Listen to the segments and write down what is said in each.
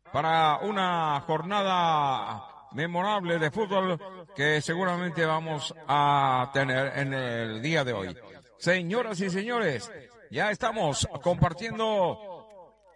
para una jornada memorable de fútbol que seguramente vamos a tener en el día de hoy. Señoras y señores, ya estamos compartiendo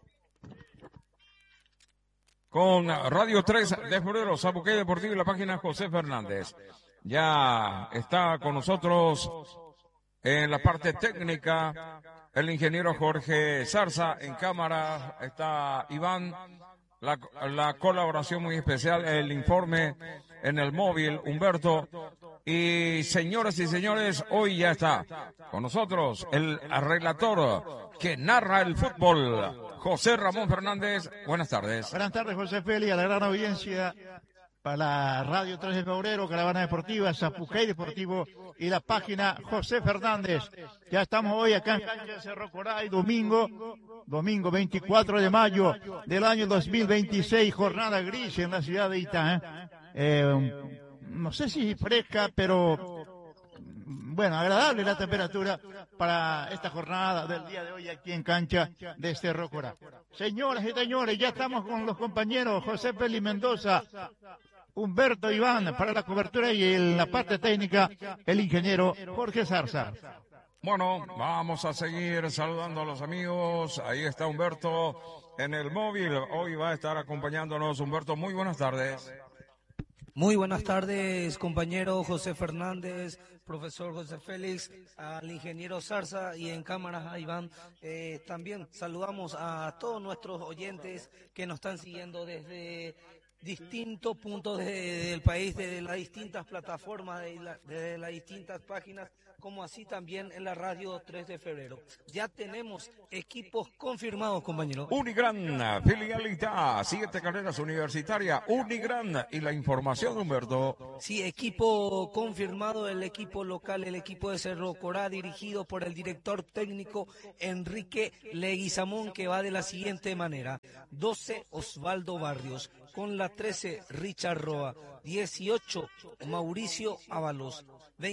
con Radio 3 de Febrero, Sapucay Deportivo y la página José Fernández. Ya está con nosotros en la parte técnica el ingeniero Jorge Zarza. En cámara está Iván. La colaboración muy especial, el informe en el móvil, Humberto. Y señoras y señores, hoy ya está con nosotros el relator que narra el fútbol, José Ramón Fernández. Buenas tardes. Buenas tardes, José Félix, a la gran audiencia para la Radio 3 de Febrero, Caravana Deportiva, Sapucay Deportivo y la página José Fernández. Ya estamos hoy acá en cancha de Cerro Coray, domingo 24 de mayo del año 2026, jornada gris en la ciudad de Itá. No sé si fresca, pero bueno, agradable la temperatura para esta jornada del día de hoy aquí en cancha de Cerro Coray. Señoras y señores, ya estamos con los compañeros José Félix Mendoza, Humberto Iván para la cobertura y en la parte técnica el ingeniero Jorge Zarza. Bueno, vamos a seguir saludando a los amigos. Ahí está Humberto en el móvil. Hoy va a estar acompañándonos. Humberto, muy buenas tardes. Muy buenas tardes, compañero José Fernández, profesor José Félix, al ingeniero Zarza y en cámaras a Iván. También saludamos a todos nuestros oyentes que nos están siguiendo desde distintos puntos del país, desde las distintas plataformas, desde las distintas páginas, como así también en la radio 3 de febrero. Ya tenemos equipos confirmados, compañero. Unigran, filialita, 7 carreras universitarias, Unigran, y la información, Humberto. Sí, equipo confirmado, el equipo local, el equipo de Cerro Corá, dirigido por el director técnico Enrique Leguizamón, que va de la siguiente manera: 12, Osvaldo Barrios, con la 13, Richard Roa, 18, Mauricio Ábalos,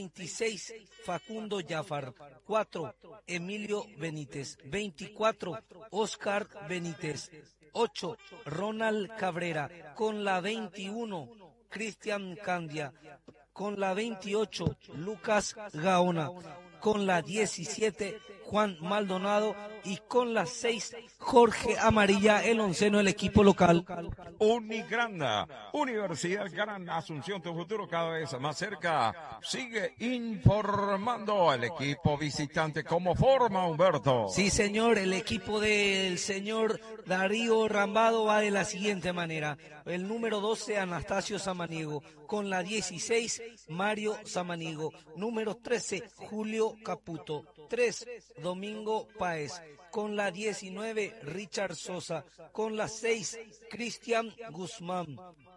26, Facundo Jafar, 4, Emilio Benítez, 24, Oscar Benítez, 8, Ronald Cabrera, con la 21, Cristian Candia, con la 28, Lucas Gaona, con la 17, Juan Maldonado, y con la 6, Jorge Amarilla, el onceno del equipo local. Unigranda, Universidad Gran Asunción, tu futuro cada vez más cerca. Sigue informando el equipo visitante. ¿Cómo forma, Humberto? Sí, señor, el equipo del señor Darío Rambado va de la siguiente manera: el número 12, Anastasio Samaniego, con la 16, Mario Samaniego, número 13, Julio Caputo, 3, Domingo Páez, con la 19, Richard Sosa, con la 6, Cristian Guzmán,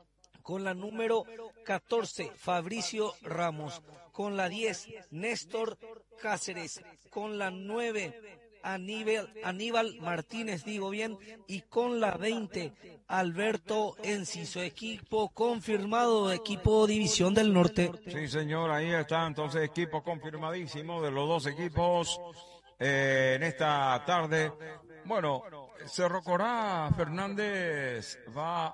con la número 14, Fabricio Ramos, con la 10, Néstor Cáceres, con la 9, Aníbal Martínez, digo bien, y con la 20, Alberto Enciso. Equipo confirmado, equipo División del Norte. Sí, señor, ahí está entonces equipo confirmadísimo de los dos equipos en esta tarde. Bueno, Cerro Corá Fernández va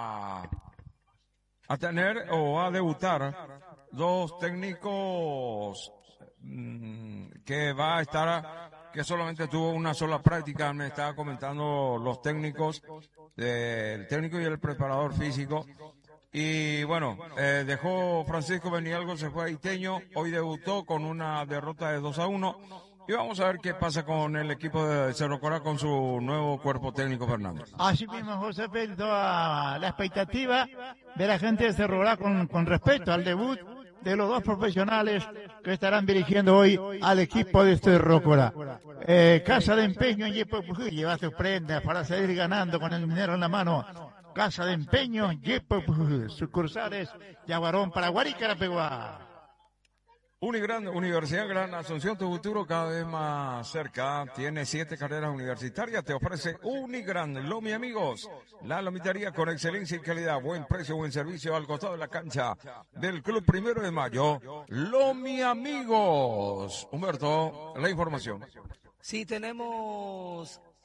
a tener o a debutar dos técnicos que va a estar, que solamente tuvo una sola práctica. Me estaba comentando los técnicos, el técnico y el preparador físico. Y bueno, dejó Francisco Benialgo, se fue a Iteño, hoy debutó con una derrota de 2-1. Y vamos a ver qué pasa con el equipo de Cerro Corá con su nuevo cuerpo técnico, Fernando. Así mismo, José Félix, toda la expectativa de la gente de Cerro Corá con respecto al debut de los dos profesionales que estarán dirigiendo hoy al equipo de Cerro Corá. Casa de Empeño en Yepo Pujú lleva sus prendas para seguir ganando con el dinero en la mano. Casa de Empeño, Yepo Pujú, sucursales Yaguarón, Paraguay y Carapeguá. Unigran, Universidad Gran Asunción, tu futuro cada vez más cerca. Tiene 7 carreras universitarias. Te ofrece Unigran. Lomi amigos, la lomitaría con excelencia y calidad, buen precio, buen servicio al costado de la cancha del Club 1 de Mayo. Lomi amigos. Humberto, la información. Sí, tenemos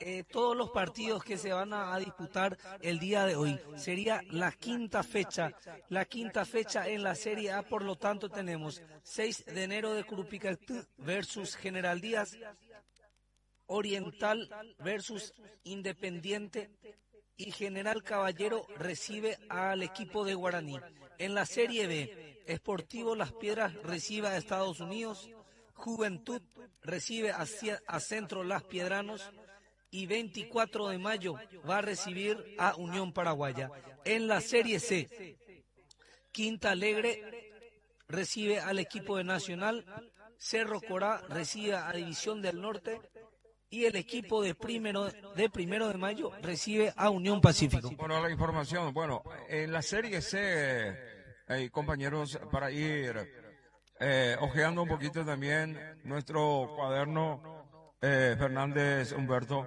todos los partidos que se van a disputar el día de hoy. Sería la quinta fecha en la Serie A, por lo tanto tenemos 6 de enero de Curupicactú versus General Díaz, Oriental versus Independiente y General Caballero recibe al equipo de Guaraní. En la Serie B, Sportivo Las Piedras recibe a Estados Unidos, Juventud recibe a Centro Las Piedranos y 24 de mayo va a recibir a Unión Paraguaya. En la Serie C, Quinta Alegre recibe al equipo de Nacional, Cerro Corá recibe a División del Norte y el equipo de primero de mayo recibe a Unión Pacífico. Bueno, la información, bueno, en la Serie C, compañeros, para ir ojeando un poquito también nuestro cuaderno, Fernández Humberto,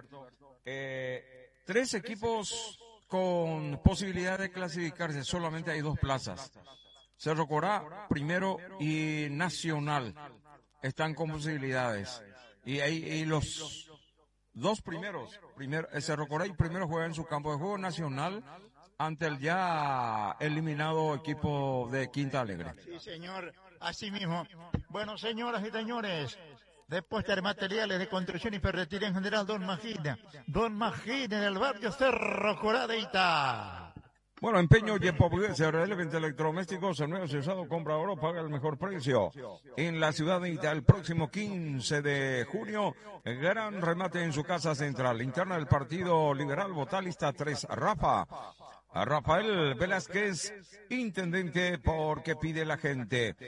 3 equipos con posibilidad de clasificarse, solamente hay 2 plazas. Cerro Corá, primero, y Nacional están con posibilidades. Y los 2 primeros, Cerro Corá y primero juega en su campo de juego, Nacional ante el ya eliminado equipo de Quinta Alegre. Sí, señor, así mismo. Bueno, señoras y señores, después de materiales de construcción y ferretería en general, Don Magina en el barrio Cerro Corá de Itá. Bueno, empeño de electrodomésticos, el nuevo usado, compra oro, paga el mejor precio. En la ciudad de Itá, el próximo 15 de junio, gran remate en su casa central. Interna del Partido Liberal, Botalista 3, Rafael Velázquez, intendente, porque pide la gente.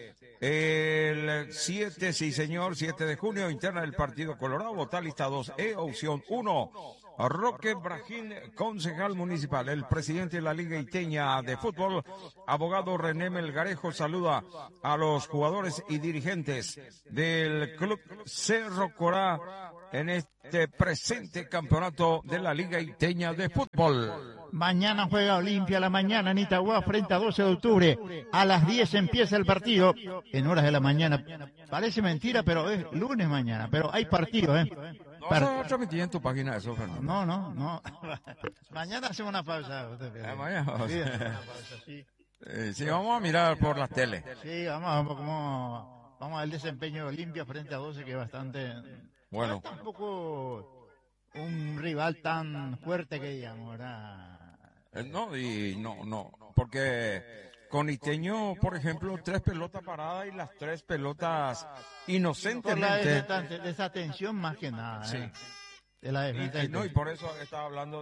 El 7, sí señor, 7 de junio, interna del Partido Colorado, Botalista 2E, opción 1. Roque Brajín, concejal municipal. El presidente de la Liga Iteña de Fútbol, abogado René Melgarejo, saluda a los jugadores y dirigentes del Club Cerro Corá en este presente campeonato de la Liga Iteña de Fútbol. Mañana juega Olimpia la mañana en Itagua frente a 12 de octubre. A las 10 empieza el partido, en horas de la mañana. Parece mentira, pero es lunes mañana. Pero hay partido, No vas a transmitir en tu página eso, Fernando. No. Mañana hacemos una pausa. Mañana. Sí, una pausa, sí. Sí, vamos a mirar por las tele. Sí, vamos a ver el desempeño de Olimpia frente a 12, que es bastante... Bueno. No es tampoco un rival tan fuerte que digamos, ¿verdad? No, porque con Iteño, por ejemplo, 3 pelotas paradas y las 3 pelotas inocentemente. Por la desatención más que nada. Sí. De la defensa. Y por eso estaba hablando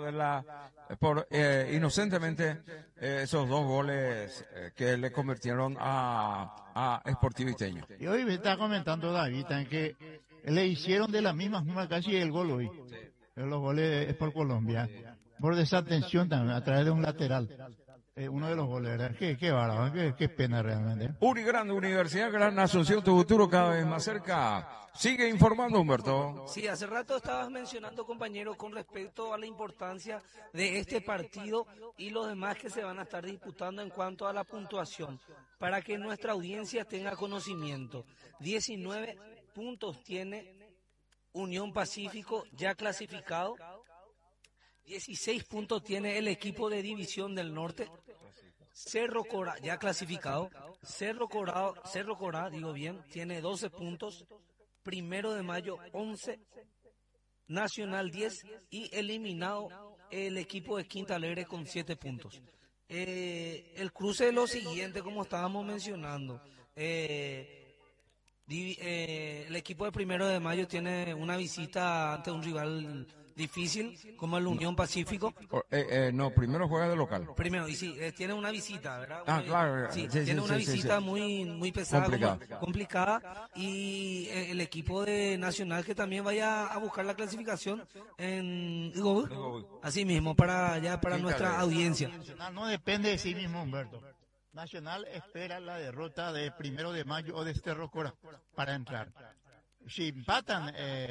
de inocentemente, esos 2 goles que le convirtieron a Sportivo Iteño. Y hoy me está comentando David en que le hicieron de la misma forma casi el gol hoy. Sí. Los goles es por Colombia. Por desatención también, a través de un lateral. Uno de los goles, ¿verdad? Qué bárbaro, qué pena realmente. Grande Universidad, Gran Asunción, tu futuro cada vez más cerca. Sigue informando, Humberto. Sí, hace rato estabas mencionando, compañero, con respecto a la importancia de este partido y los demás que se van a estar disputando en cuanto a la puntuación, para que nuestra audiencia tenga conocimiento. 19 puntos tiene Unión Pacífico ya clasificado. 16 puntos tiene el equipo de División del Norte. Cerro Corá, ya clasificado. Cerro Corá, tiene 12 puntos. Primero de mayo, 11. Nacional, 10. Y eliminado el equipo de Quinta Alegre con 7 puntos. El cruce es lo siguiente, como estábamos mencionando. El equipo de Primero de Mayo tiene una visita ante un rival difícil como el Unión Pacífico. No, primero juega de local. Primero, y sí, tiene una visita, ¿verdad? Claro. Sí, tiene una visita muy pesada, complicada. Y el equipo de Nacional que también vaya a buscar la clasificación en Igobú. Así mismo, para nuestra audiencia. Nacional no depende de sí mismo, Humberto. Nacional espera la derrota de Primero de Mayo o de Cerro Corá para entrar. Si empatan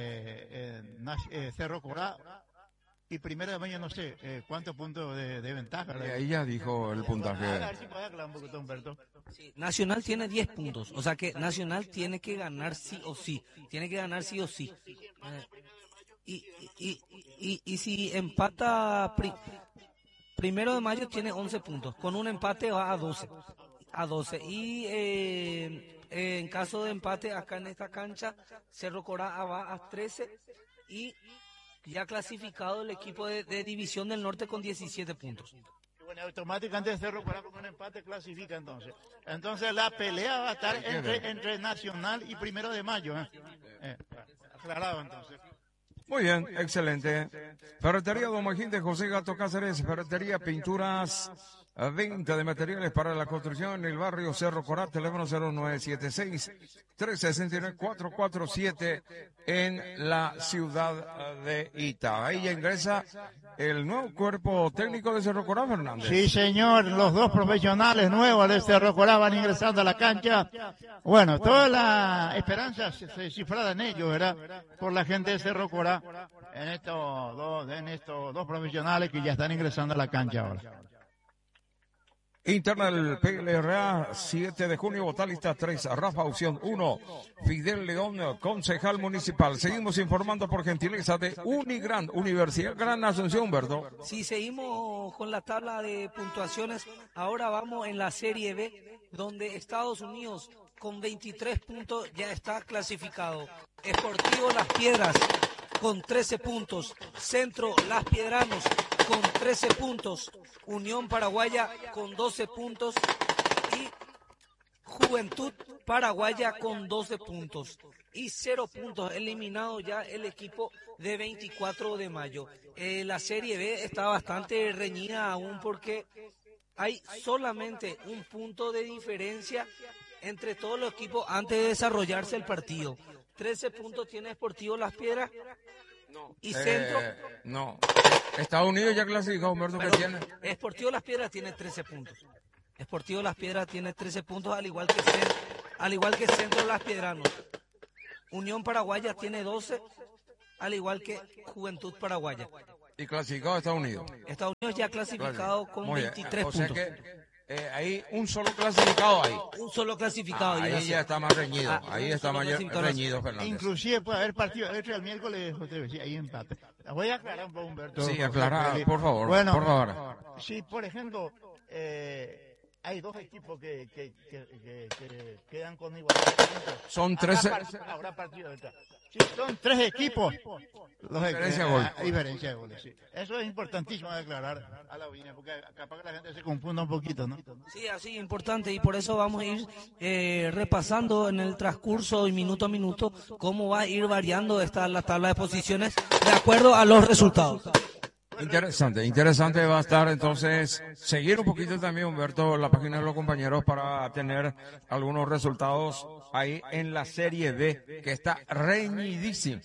Cerro Corá y Primero de Mayo, no sé cuántos puntos de ventaja. Ahí ya dijo el puntaje. A ver si puede aclarar un poquito, Humberto. Sí, Nacional tiene 10 puntos, o sea que Nacional tiene que ganar sí o sí. Y si empata primero de mayo tiene 11 puntos. Con un empate va a 12. Y en caso de empate acá en esta cancha, Cerro Corá va a 13 y ya clasificado el equipo de División del Norte con 17 puntos. Bueno, automáticamente Cerro Corá con un empate clasifica entonces. Entonces la pelea va a estar entre Nacional y Primero de Mayo. Aclarado entonces. Muy bien, excelente. Ferretería Don Magín de José Gato Cáceres, ferretería, pinturas, venta de materiales para la construcción en el barrio Cerro Corá, teléfono 0976-369-447 en la ciudad de Itá. Ahí ya ingresa el nuevo cuerpo técnico de Cerro Corá, Fernández. Sí, señor, los dos profesionales nuevos de Cerro Corá van ingresando a la cancha. Bueno, toda la esperanza se cifrada en ellos, ¿verdad? Por la gente de Cerro Corá, en estos dos profesionales que ya están ingresando a la cancha ahora. Interna del PLRA, 7 de junio, Botalista 3, Rafa Opción 1, Fidel León, concejal municipal. Seguimos informando por gentileza de Unigran, Universidad Gran Asunción, Humberto. Sí, seguimos con la tabla de puntuaciones. Ahora vamos en la Serie B, donde Estados Unidos con 23 puntos ya está clasificado. Sportivo Las Piedras con 13 puntos. Centro Las Piedranos con 13 puntos. Unión Paraguaya con 12 puntos y Juventud Paraguaya con 12 puntos. Y 0 puntos, eliminado ya el equipo de 24 de mayo. La Serie B está bastante reñida aún porque hay solamente un punto de diferencia entre todos los equipos antes de desarrollarse el partido. 13 puntos tiene Sportivo Las Piedras. Y Centro. No. Estados Unidos ya clasificado, Humberto, que tiene. Sportivo Las Piedras tiene 13 puntos. Sportivo Las Piedras tiene 13 puntos, al igual que Centro Las Piedranos. Unión Paraguaya tiene 12, al igual que Juventud Paraguaya. Y clasificado Estados Unidos. Estados Unidos ya clasificado con 23 puntos. O sea que ahí un solo clasificado ahí. Un solo clasificado. Ahí ya está más reñido. Ahí está más reñido, Fernández. Inclusive puede haber partido el miércoles, sí, ahí empate. Voy a aclarar un poco, Humberto. Sí, aclarar, por favor. Bueno, por favor. Sí, por ejemplo, hay dos equipos que quedan con igualdad. Son 13. Habrá partido de sí, son 3 equipos. Diferencia de goles, sí. Eso es importantísimo de aclarar a la audiencia, porque capaz que la gente se confunda un poquito, ¿no? Sí, así importante, y por eso vamos a ir repasando en el transcurso y minuto a minuto cómo va a ir variando la tabla de posiciones de acuerdo a los resultados. Interesante va a estar entonces seguir un poquito también, Humberto, la página de los compañeros para tener algunos resultados ahí en la Serie B, que está reñidísima.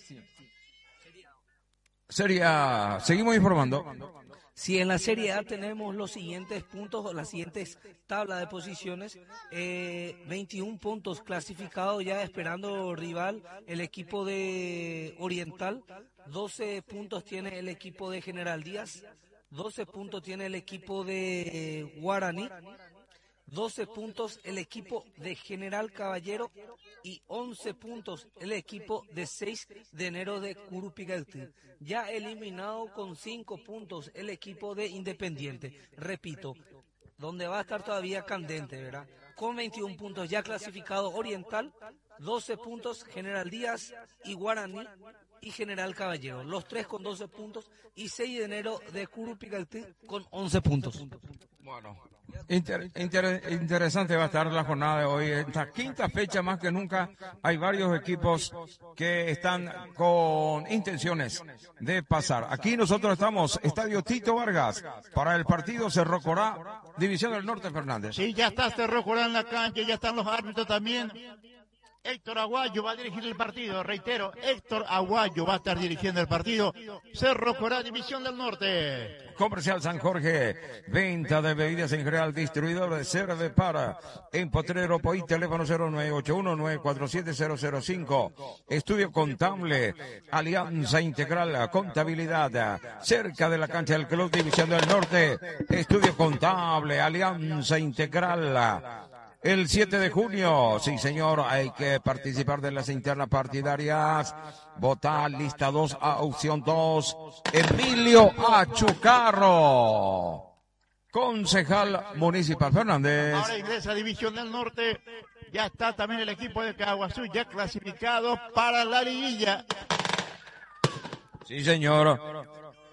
Seguimos informando. Si en la Serie A tenemos los siguientes puntos, las siguientes tablas de posiciones, 21 puntos clasificados ya esperando rival el equipo de Oriental, 12 puntos tiene el equipo de General Díaz, 12 puntos tiene el equipo de Guaraní, 12 puntos el equipo de General Caballero y 11 puntos el equipo de 6 de enero de Curupigauti. Ya eliminado con 5 puntos el equipo de Independiente. Repito, donde va a estar todavía candente, ¿verdad? Con 21 puntos ya clasificado Oriental, 12 puntos General Díaz y Guaraní y General Caballero. Los 3 con 12 puntos y 6 de enero de Curupigauti con 11 puntos. Bueno, interesante va a estar la jornada de hoy. Esta quinta fecha, más que nunca, hay varios equipos que están con intenciones de pasar. Aquí nosotros estamos, Estadio Tito Vargas, para el partido Cerro Corá, División del Norte, Fernández. Sí, ya está Cerro Corá en la cancha, ya están los árbitros también. Héctor Aguayo va a dirigir el partido, reitero, Héctor Aguayo va a estar dirigiendo el partido. Cerro Corá, División del Norte. Comercial San Jorge, venta de bebidas en general, distribuidor de Cerve para en Potrero Poí, teléfono 0981-947-005. Estudio contable, Alianza Integral, contabilidad, cerca de la cancha del Club División del Norte. Estudio contable, Alianza Integral. el 7 de junio. Sí, señor, hay que participar de las internas partidarias. Votar lista 2 a opción 2. Emilio Achucarro, concejal municipal. Fernández. Ahora ingresa a División del Norte. Ya está también el equipo de Caguazú ya clasificado para la liguilla. Sí, señor.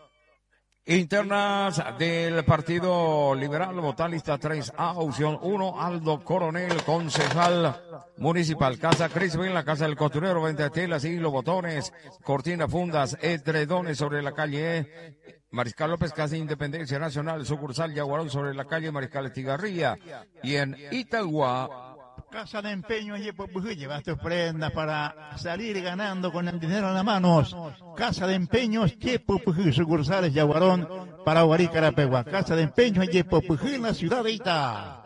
Internas del Partido Liberal, votar lista 3A, opción 1, Aldo Coronel, concejal municipal. Casa Crisbin, la Casa del Costurero, venta telas, hilo, botones, cortinas, fundas, edredones sobre la calle Mariscal López, Casa Independencia Nacional, sucursal Yaguarón sobre la calle Mariscal Estigarribia. Y en Itagua, Casa de Empeño, llevas tus prendas para salir ganando con el dinero en las manos. Casa de Empeños, sucursales Yaguarón para Huaricarapegua. Casa de Empeños, en la ciudad de Ita.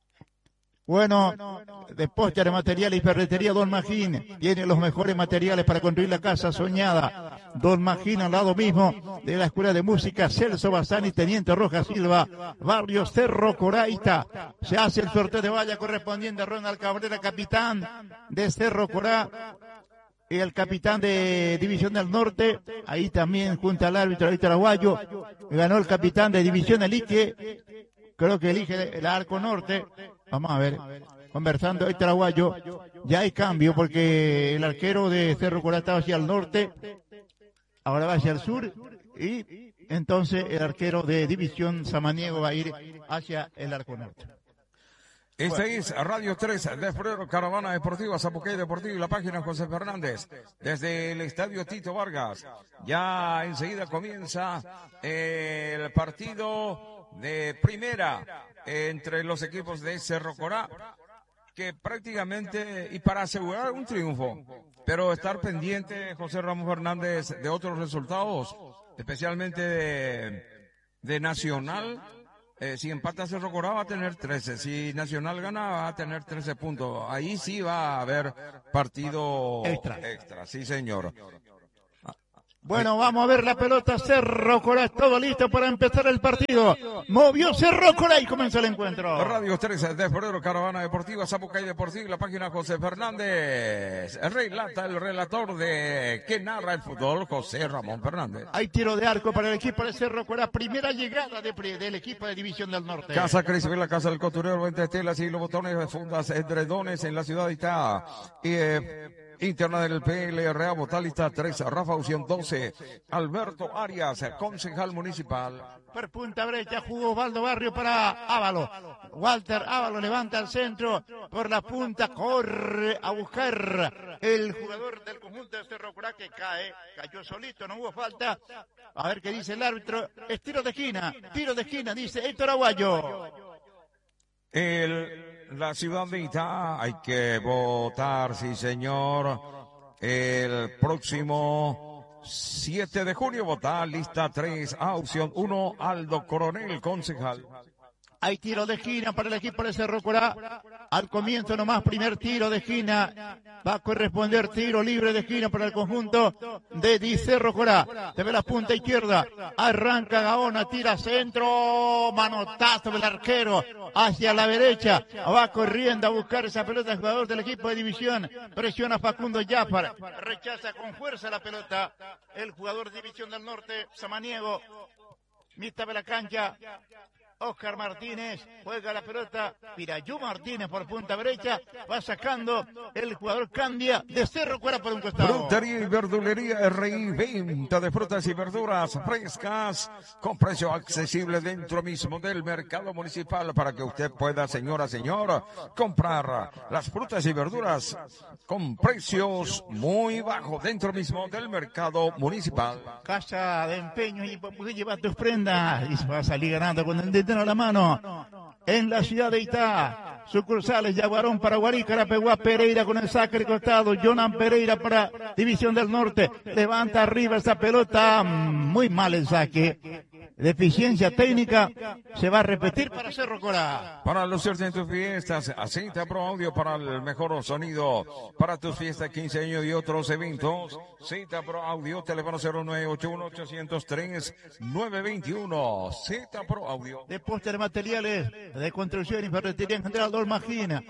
Bueno, de postre de material y ferretería Don Magín tiene los mejores materiales para construir la casa soñada. Don Magín, al lado mismo de la Escuela de Música Celso Bazán y Teniente Rojas Silva, barrio Cerro Coraita. Se hace el sorteo de valla correspondiente a Ronald Cabrera, capitán de Cerro Corá, y el capitán de División del Norte. Ahí también junto al árbitro Aguayo ganó el capitán de División del Ique. Creo que elige el Arco Norte. Vamos a ver, conversando el Aguayo, ya hay cambio porque el arquero de Cerro Corá estaba hacia el norte, ahora va hacia el sur, y entonces el arquero de División Samaniego va a ir hacia el Arco Norte. Este es Radio 3 de febrero, Caravana Deportiva, Zapucay Deportivo y la página José Fernández, desde el Estadio Tito Vargas. Ya enseguida comienza el partido de primera entre los equipos de Cerro Corá, que prácticamente, y para asegurar un triunfo, pero estar pendiente, José Ramón Fernández, de otros resultados, especialmente de Nacional. Si empata Cerro Corá va a tener 13, si Nacional gana va a tener 13 puntos. Ahí sí va a haber partido extra, sí señor. Bueno, vamos a ver la pelota. Cerro Corá, todo listo para empezar el partido. Movió Cerro Corá y comenzó el encuentro. Radio 13 de febrero, Caravana Deportiva, Zapucay Deportivo y la página José Fernández. Relata el relator de que narra el fútbol, José Ramón Fernández. Hay tiro de arco para el equipo de Cerro Corá. Primera llegada del equipo de División del Norte. Casa Crisbin, la Casa del Costurero, venta telas y los botones, fundas, edredones en la ciudad de Itá. Interna del PLRA, Botalista 3, Rafa Opción 12, Alberto Arias, concejal municipal. Por punta brecha jugó Osvaldo Barrio para Ávalo. Walter Ávalo levanta al centro, por la punta corre a buscar el jugador del conjunto de Cerro Corá que cayó solito, no hubo falta. A ver qué dice el árbitro. Es tiro de esquina, dice Héctor Aguayo. La ciudad de Itá hay que votar, sí señor, el próximo 7 de junio, votar lista 3 a opción 1, Aldo Coronel, concejal. Hay tiro de esquina para el equipo de Cerro Corá. Al comienzo nomás, primer tiro de esquina. Va a corresponder tiro libre de esquina para el conjunto de Cerro Corá. Se ve la punta izquierda. Arranca Gaona, tira centro. Manotazo del arquero hacia la derecha. Va corriendo a buscar esa pelota el jugador del equipo de División. Presiona Facundo Jafar. Rechaza con fuerza la pelota el jugador de División del Norte, Samaniego. Mitad de la cancha. Oscar Martínez juega la pelota, Pirayú Martínez por punta derecha, va sacando el jugador, cambia de Cerro Corá por un costado. Frutería y verdulería RI, venta de frutas y verduras frescas con precio accesible dentro mismo del mercado municipal para que usted pueda, señora, comprar las frutas y verduras con precios muy bajos dentro mismo del mercado municipal. Casa de Empeño y lleva tus prendas y va a salir ganando con el a la mano en la ciudad de Itá. Sucursales Yaguarón para Huaricarapegua, Pereira con el saque de costado, Jonan Pereira para División del Norte, levanta arriba esa pelota, muy mal el saque, deficiencia técnica, se va a repetir para Cerro Corá. Para lucirte en tus fiestas, Cinta Pro Audio para el mejor sonido. Para tus fiestas, 15 años y otros eventos. Cinta Pro Audio, teléfono 0981-803-921. Cinta Pro Audio. De postes de materiales de construcción y ferretería en general, Don Magina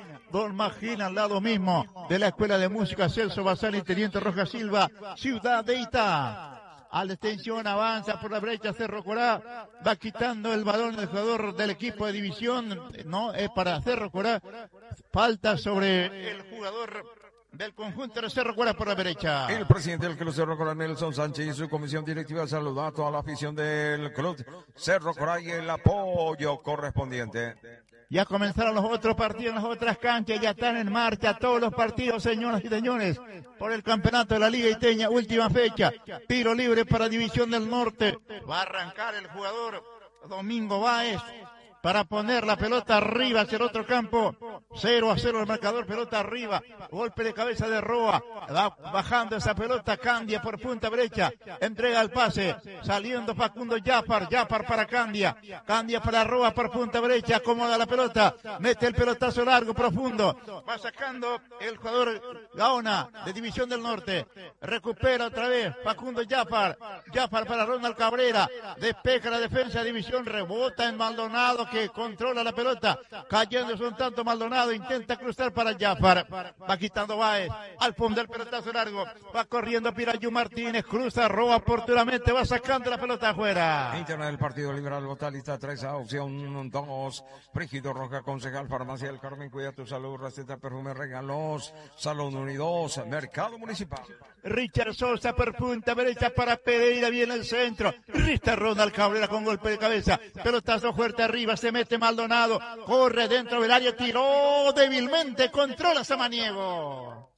al lado mismo de la Escuela de Música Celso Bazán y Teniente Rojas Silva, Ciudad de Itá. A la extensión avanza por la brecha Cerro Corá, va quitando el balón el jugador del equipo de división, no, es para Cerro Corá, falta sobre el jugador del conjunto de Cerro Corá por la derecha. El presidente del Club Cerro Corá, Nelson Sánchez, y su comisión directiva saluda a toda la afición del Club Cerro Corá y el apoyo correspondiente. Ya comenzaron los otros partidos en las otras canchas, ya están en marcha todos los partidos, señoras y señores, por el campeonato de la Liga Iteña, última fecha, tiro libre para División del Norte, va a arrancar el jugador Domingo Báez para poner la pelota arriba hacia el otro campo, 0-0 el marcador, pelota arriba, golpe de cabeza de Roa, va bajando esa pelota, Candia por punta derecha, entrega el pase, saliendo Facundo Jafar para Candia para Roa por punta derecha, acomoda la pelota, mete el pelotazo largo, profundo, va sacando el jugador Gaona de División del Norte, recupera otra vez Facundo Jafar para Ronald Cabrera, despeja la defensa de División, rebota en Maldonado, que controla la pelota, cayéndose un tanto Maldonado, intenta cruzar para Jafar, va quitando Báez, al fondo del pelotazo largo, va corriendo Pirayu Martínez, cruza, roba oportunamente, va sacando la pelota afuera. Interna del Partido Liberal, Botalista 3, opción 2, Frígido Roja, concejal, Farmacia del Carmen, cuida tu salud, receta, perfume, regalos, Salón Unidos, Mercado Municipal. Richard Sosa por punta derecha para Pereira, viene el centro, Rista Ronald Cabrera con golpe de cabeza, pelotazo fuerte arriba, se mete Maldonado, corre dentro del área, tiró débilmente, controla Samaniego.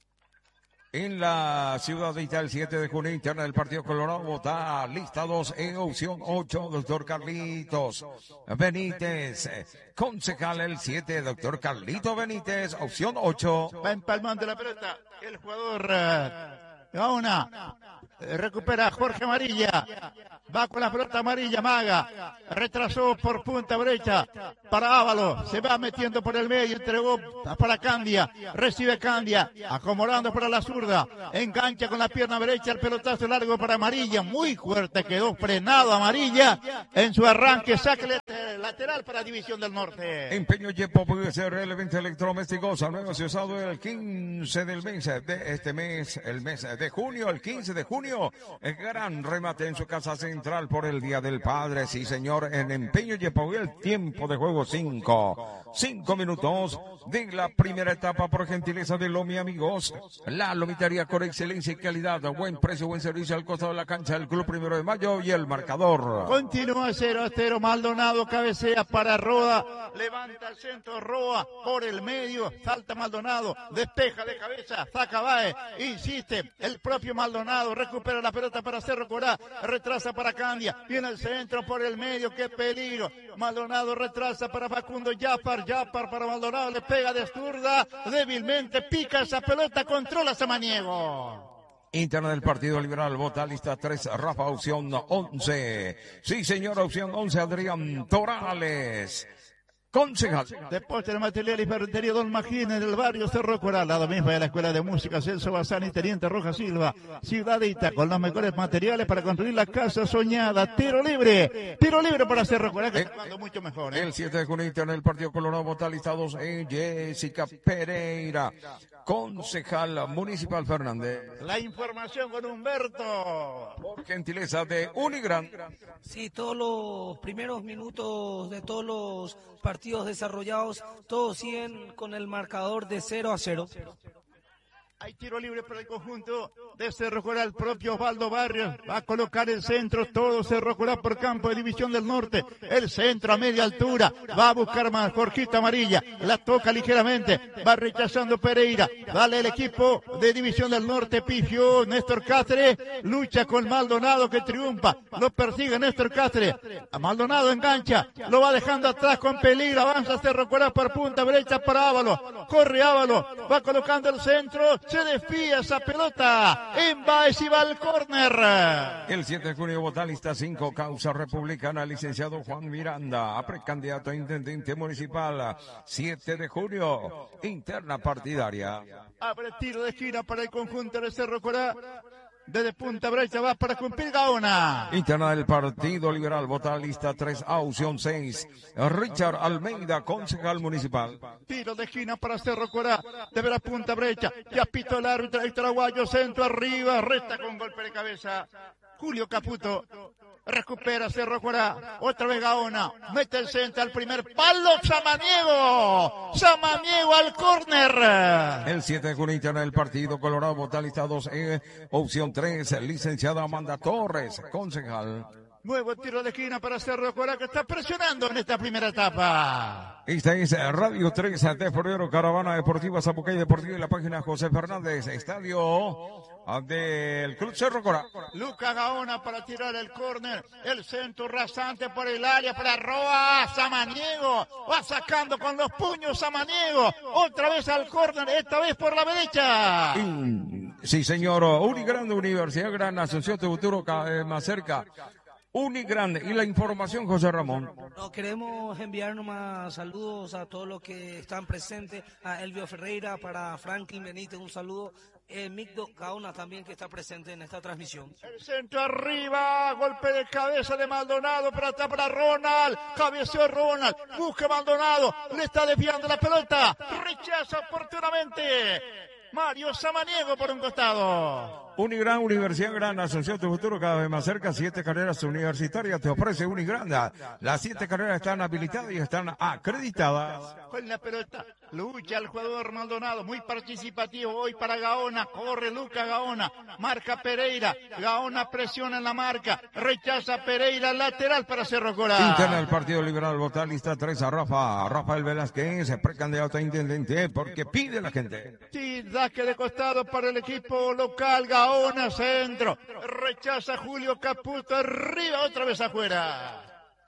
En la ciudad de Itá, el 7 de junio, interna del Partido Colorado, vota lista 2 en opción 8, doctor Carlitos Benítez. Concejal el 7, doctor Carlito Benítez, opción 8. Va empalmando la pelota, el jugador Gaona, recupera Jorge Amarilla, va con la pelota amarilla Maga, retrasó por punta derecha para Ávalo, se va metiendo por el medio, entregó para Candia, recibe Candia, acomodando para la zurda, engancha con la pierna derecha, el pelotazo largo para Amarilla, muy fuerte, quedó frenado Amarilla en su arranque, saque lateral para División del Norte. Empeño Yepo puede ser el evento electrodomésticos, al nuevo usado el 15 del mes de este mes, el mes de junio, el 15 de junio, el gran remate en su casa central por el Día del Padre, sí señor, en Empeño Yepo, el tiempo de juego 5 minutos de la primera etapa por gentileza de Lomi amigos, la lomitería con excelencia y calidad, buen precio, buen servicio al costado de la cancha del Club 1 de Mayo y el marcador. Continúa 0-0, Maldonado cabecea para Roa, levanta el centro Roa por el medio, salta Maldonado, despeja de cabeza, saca Baez, insiste el propio Maldonado, recupera la pelota para Cerro Corá, retrasa para Candia, viene el centro por el medio, qué peligro, Maldonado retrasa para Facundo Jafar para Maldonado, le pega de zurda, débilmente pica esa pelota, controla Samaniego. Interna del Partido Liberal, vota lista 3, Rafa, opción 11. Sí, señor, opción 11, Adrián Torales. Concejal. Deporte de material y ferretería Don Magín en el barrio Cerro Corá, lado mismo de la Escuela de Música Celso Bazán y Teniente Rojas Silva, Ciudad de Itá, con los mejores materiales para construir la casa soñada. Tiro libre para Cerro Corá, que está jugando mucho mejor. El 7 de junio interno del Partido Colorado, vota listados en Jessica Pereira, concejal municipal Fernández. La información con Humberto. Por gentileza de Unigran. Sí, todos los primeros minutos de todos los partidos desarrollados, todos siguen con el marcador de 0-0. Hay tiro libre para el conjunto de Cerro Corá, el propio Osvaldo Barrios va a colocar el centro, todo Cerro Corá por campo de División del Norte, el centro a media altura, va a buscar más Jorgito Amarilla, la toca ligeramente, va rechazando Pereira, dale el equipo de División del Norte, pifió Néstor Cáceres, lucha con Maldonado que triunfa, lo persigue Néstor Cáceres, a Maldonado engancha, lo va dejando atrás con peligro, avanza Cerro Corá por punta derecha para Ávalo, corre Ávalo, va colocando el centro, se desvía esa pelota, en Baez y va al córner. El 7 de junio vota lista 5, causa republicana, licenciado Juan Miranda, precandidato a intendente municipal. 7 de junio, interna partidaria. Abre tiro de esquina para el conjunto de Cerro Corá. Desde punta brecha va para cumplir Gaona. Interna del Partido Liberal, vota lista 3, opción 6. Richard Almeida, concejal municipal. Tiro de esquina para Cerro Corá. Desde la punta brecha. Ya pitó el árbitro Héctor Aguayo. Centro arriba. Resta con golpe de cabeza. Julio Caputo. Recupera Cerro Corá. Otra vez Gaona. Mete el centro al primer palo. Samaniego. Samaniego al córner. El 7 de junio, interna del Partido Colorado, vota lista 2, opción 3. Licenciada Amanda Torres, concejal. Nuevo tiro de esquina para Cerro Corá, que está presionando en esta primera etapa. Esta es Radio 3 de febrero, Caravana Deportiva Zapucay Deportiva y la página José Fernández, estadio del Club Cerro Corá. Lucas Gaona para tirar el córner, el centro rasante por el área para Roa. Samaniego va sacando con los puños. Samaniego otra vez al córner, esta vez por la derecha. Sí, señor. Unigrande, Universidad Gran Asunción de Futuro, cada vez más cerca. Unigrande. Y la información, José Ramón. No, queremos enviar nomás saludos a todos los que están presentes, a Elvio Ferreira, para Franklin Benítez, un saludo. Migdo Gaona también, que está presente en esta transmisión. El centro arriba, golpe de cabeza de Maldonado, para atrás para Ronald, cabeceó Ronald, busca Maldonado, le está desviando la pelota, rechaza oportunamente Mario Samaniego por un costado. Unigran, Universidad Gran Asunción de Futuro, cada vez más cerca. 7 carreras universitarias te ofrece Unigranda. Las 7 carreras están habilitadas y están acreditadas. Con la pelota, lucha el jugador Maldonado, muy participativo hoy para Gaona. Corre Lucas Gaona, marca Pereira. Gaona presiona en la marca, rechaza Pereira, lateral para Cerro Corá. Interna del Partido Liberal, votar lista 3 a Rafael Velázquez, precandidato a intendente, porque pide la gente. Sí, daque de costado para el equipo local. Gaona centro, rechaza Julio Caputo, arriba, otra vez afuera.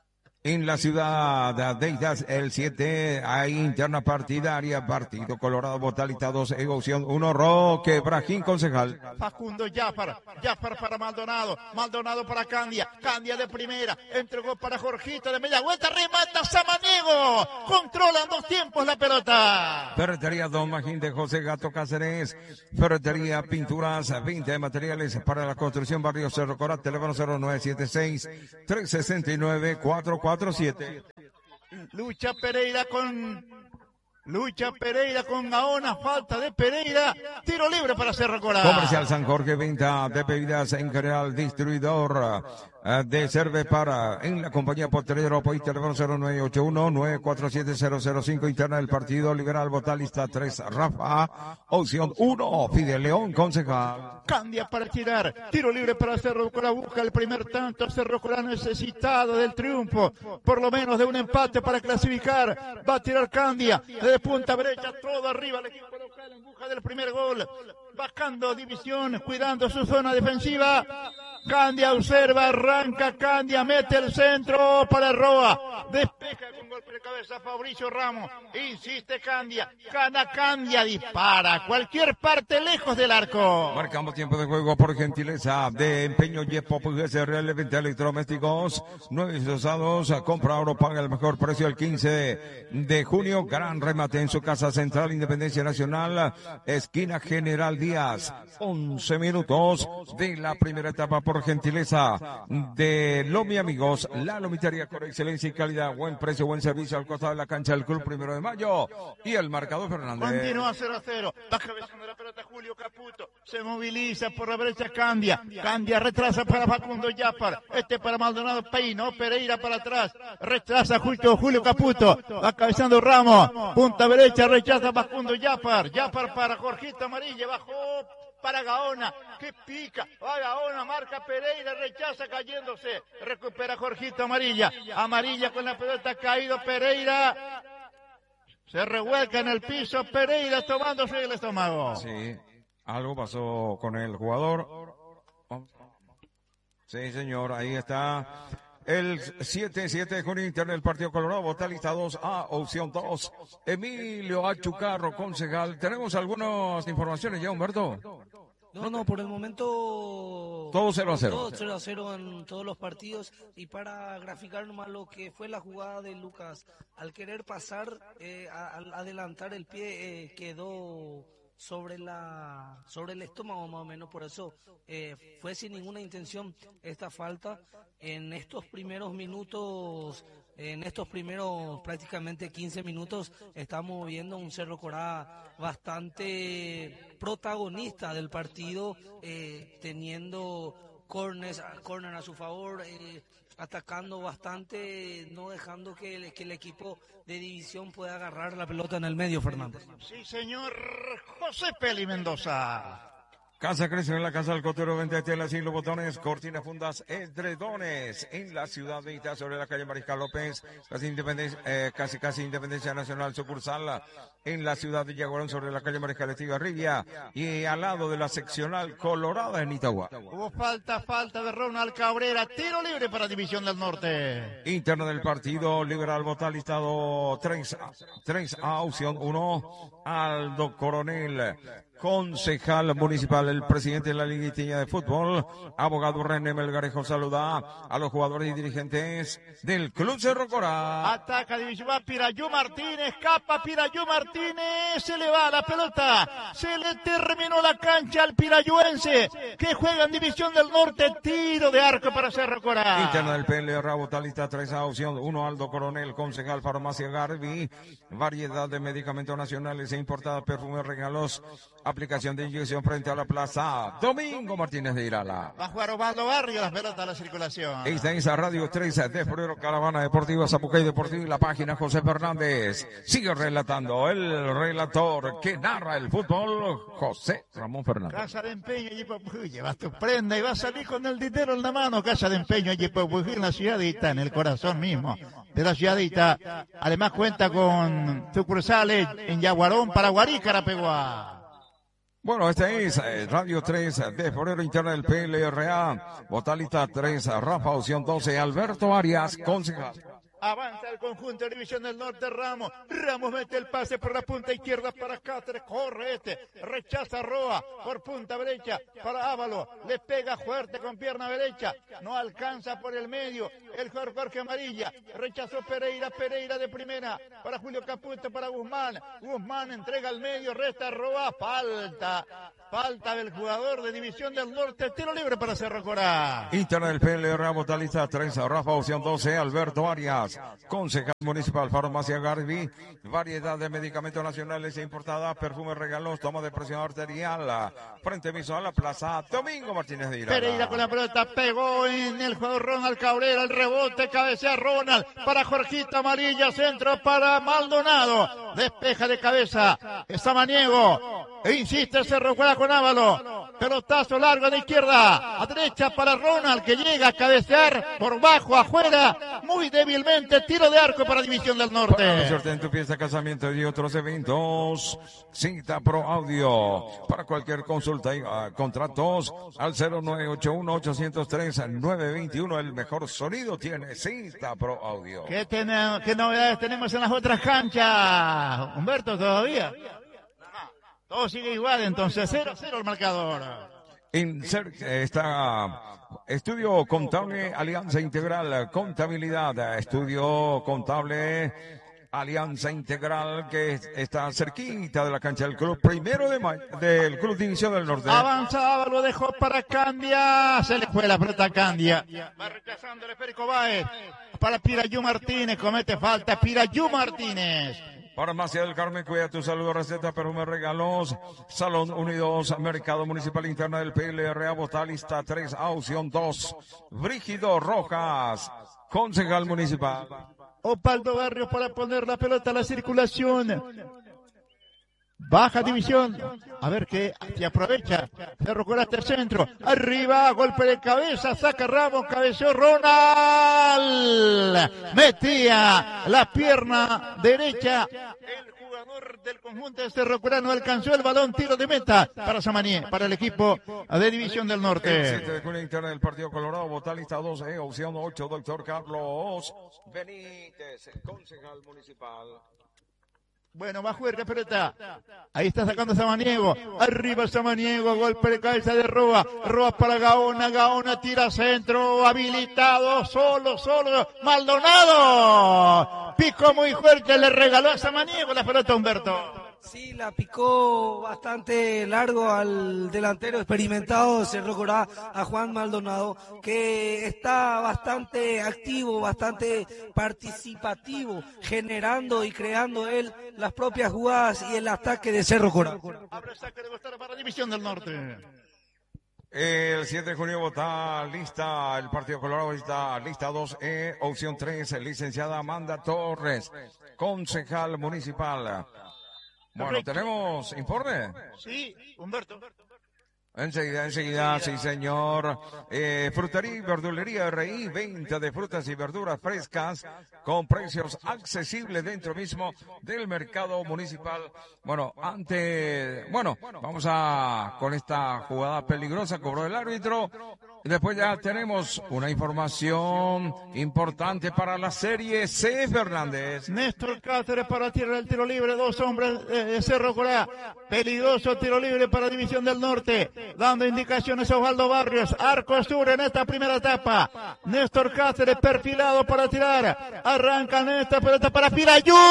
En la ciudad de Islas, el 7, hay interna partidaria, Partido Colorado, Botalita 2, opción 1, Roque Brajín, concejal. Facundo Jafar para Maldonado, Maldonado para Candia de primera, entregó para Jorgito de media vuelta, remata Samaniego, controlan 2 tiempos la pelota. Ferretería Don Magín de José Gato Cáceres, Ferretería Pinturas, 20 de materiales para la construcción, Barrio Cerro Corá, teléfono 0976-369-447. Lucha Pereira con Gaona, falta de Pereira, tiro libre para Cerro Corá. Comercial San Jorge, venta de bebidas en general, distribuidor de Cervepara en la compañía Potrero, país teléfono 0981-947-005, interna del Partido Liberal, votalista 3, Rafa, opción 1, Fidel León, concejal. Candia para tirar, tiro libre para Cerro Corá, busca el primer tanto, Cerro Corá necesitado del triunfo, por lo menos de un empate para clasificar, va a tirar Candia, de punta brecha, todo arriba, el equipo local en busca del primer gol, bajando división, cuidando su zona defensiva. Candia observa, arranca Candia, mete el centro para Roa, despeja con golpe de cabeza Fabricio Ramos, insiste Candia, gana Candia, dispara, cualquier parte lejos del arco. Marcamos tiempo de juego por gentileza de Empeño Yepo, SRL, venta electrodomésticos, nuevos usados, compra oro, paga el mejor precio el 15 de junio, gran remate en su casa central, Independencia Nacional, esquina General Díaz, 11 minutos de la primera etapa por gentileza de Lomi Amigos, la lomitería con excelencia y calidad, buen precio, buen servicio al costado de la cancha del Club 1 de Mayo y el marcador Fernández. Continúa 0-0, va cabezando la pelota Julio Caputo, se moviliza por la brecha Candia retrasa para Facundo Jafar, para Maldonado Peino, Pereira para atrás, retrasa Julio Caputo, va cabezando Ramos, punta derecha, rechaza Facundo Jafar para Jorgito Amarilla, bajó para Gaona, que pica, va Gaona, marca Pereira, rechaza cayéndose, recupera Jorgito Amarilla con la pelota caído Pereira, se revuelca en el piso Pereira tomándose el estómago. Sí, algo pasó con el jugador. Sí, señor, ahí está El 7 con Inter del Partido Colorado, vota lista 2A, opción 2. Emilio Achucarro, concejal. ¿Tenemos algunas informaciones ya, Humberto? No, por el momento... Todo 0-0. Todo 0-0 en todos los partidos. Y para graficar nomás lo que fue la jugada de Lucas, al querer pasar, al adelantar el pie, quedó sobre el estómago más o menos, por eso fue sin ninguna intención esta falta. En estos primeros minutos, en estos primeros prácticamente 15 minutos, estamos viendo un Cerro Corá bastante protagonista del partido, teniendo corner a su favor, atacando bastante, no dejando que el equipo de división pueda agarrar la pelota en el medio, Fernando. Sí, señor José Peli Mendoza. Casa Crecer en la Casa del Cotero, venta de telas y los botones, cortinas, fundas, edredones en la ciudad de Itá, sobre la calle Mariscal López, casi Independencia Nacional, sucursal en la ciudad de Yaguarón, sobre la calle Mariscal Estigarribia y al lado de la seccional Colorada en Itagua. Hubo falta de Ronald Cabrera, tiro libre para División del Norte. Interno del partido, liberal, vota listado 3A, opción 1, Aldo Coronel. Concejal municipal, el presidente de la Liguilla de Fútbol, abogado René Melgarejo, saluda a los jugadores y dirigentes del Club Cerro Corá. Ataca División, va Pirayú Martínez, escapa Pirayú Martínez, se le va la pelota, se le terminó la cancha al pirayuense, que juega en División del Norte, tiro de arco para Cerro Corá. Interna del PL, Rabotalista 3A, opción 1, Aldo Coronel, concejal Farmacia Garbi, variedad de medicamentos nacionales e importadas, perfumes, regalos, aplicación de inyección frente a la plaza Domingo Martínez de Irala. Va a jugar Osvaldo Barrio, las pelotas a la circulación. Esta es a Radio 3 de febrero, Caravana Deportiva, Zapucay Deportivo y la página José Fernández. Sigue relatando el relator que narra el fútbol, José Ramón Fernández. Casa de empeño, llevas tu prenda y vas a salir con el dinero en la mano. Casa de empeño, en la ciudad de Itá, en el corazón mismo de la ciudad de Itá. Además cuenta con sucursales en Yaguarón, Paraguarí, Carapeguá. Bueno, este es Radio 3 de febrero, interna del PLRA, Botalita 3, Rafa, opción 12, Alberto Arias, concejal. Avanza el conjunto de División del Norte, Ramos mete el pase por la punta izquierda para Cáceres, corre rechaza Roa por punta derecha para Ávalo, le pega fuerte con pierna derecha, no alcanza por el medio, el Jorge Amarilla, rechazó Pereira de primera, para Julio Caputo, para Guzmán entrega al medio, resta Roa, falta del jugador de División del Norte, tiro libre para Cerro Corá. Interna del PLR, Botalista 3, Rafa, opción 12, Alberto Arias, concejal municipal, Farmacia Garbi, variedad de medicamentos nacionales e importadas, perfumes, regalos, toma de presión arterial, frente visual a la plaza Domingo Martínez de Irala. Pereira con la pelota, pegó en el jugador Ronald Cabrera, el rebote, cabecea Ronald, para Jorgito Amarilla, centro para Maldonado, despeja de cabeza, está Maniego, e insiste Cerro Corá con Ávalo, pelotazo largo de izquierda a derecha para Ronald, que llega a cabecear por bajo, afuera, muy débilmente, tiro de arco para División del Norte. Para suerte en tu fiesta, casamiento y otros eventos, Cita Pro Audio, para cualquier consulta y contratos al 0981-803-921, el mejor sonido tiene Cita Pro Audio. ¿Qué novedades tenemos en las otras canchas? Humberto, ¿todavía? Todo sigue igual, entonces 0-0 el marcador. Está Estudio Contable Alianza Integral Contabilidad, Estudio Contable Alianza Integral, que está cerquita de la cancha del Club Primero de Mayo, del Club División del Norte. Avanzaba, lo dejó para Candia, se le fue la pelota a Candia. Va rechazando el esférico Baez para Pirayú Martínez, comete falta Pirayú Martínez. Farmacia del Carmen, cuida tu salud, receta, perfumes, regalos, Salón Unidos, Mercado Municipal Interna del PLRA, Botalista 3, opción 2, Brígido Rojas, concejal municipal. Osvaldo Barrios para poner la pelota a la circulación. Baja División, a ver qué aprovecha, Cerro Corá hasta el centro, arriba, golpe de cabeza, saca Ramos, cabeció Ronald, metía la pierna derecha, el jugador del conjunto de Cerro Corá no alcanzó el balón, tiro de meta para Samaniego, para el equipo de División del El Norte. 7 de junio interna del Partido Colorado, vota lista 12, opción 8, doctor Carlos Benítez, concejal municipal. Bueno, va a jugar pelota. Ahí está sacando Samaniego. Arriba Samaniego, golpe de cabeza de Roa. Roa para Gaona, Gaona tira centro, habilitado, solo, Maldonado. Picó muy fuerte, le regaló a Samaniego la pelota a Humberto. Sí, la picó bastante largo al delantero experimentado de Cerro Corá, a Juan Maldonado, que está bastante activo, bastante participativo, generando y creando él las propias jugadas y el ataque de Cerro Corá. Abre saque de costado para División del Norte. El 7 de junio vota lista, el Partido Colorado está lista 2E, opción 3, licenciada Amanda Torres, concejal municipal. Bueno, Correcto. ¿tenemos informe? Sí, Humberto. Enseguida, sí señor. Frutería y verdulería RI, venta de frutas y verduras frescas con precios accesibles dentro mismo del mercado municipal. Bueno, vamos con esta jugada peligrosa, cobró el árbitro. Y después ya tenemos una información importante para la Serie C, Fernández. Néstor Cáceres para tirar el tiro libre, 2 hombres de Cerro Corá. Peligroso tiro libre para División del Norte. Dando indicaciones a Osvaldo Barrios. Arco sur en esta primera etapa. Néstor Cáceres perfilado para tirar. Arranca en esta pelota para Pirayú.